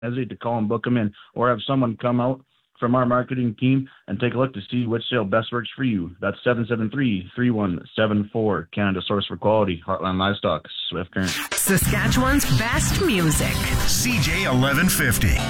hesitate to call and book them in, or have someone come out from our marketing team and take a look to see which sale best works for you. That's 773-3174. Canada Source for Quality. Heartland Livestock. Swift Current. Saskatchewan's best music. CJ 1150.